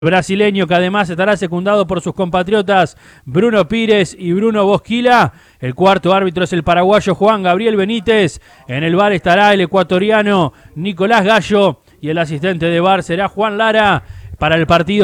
Brasileño, que además estará secundado por sus compatriotas Bruno Pires y Bruno Bosquila. El cuarto árbitro es el paraguayo Juan Gabriel Benítez. En el VAR estará el ecuatoriano Nicolás Gallo y el asistente de VAR será Juan Lara para el partido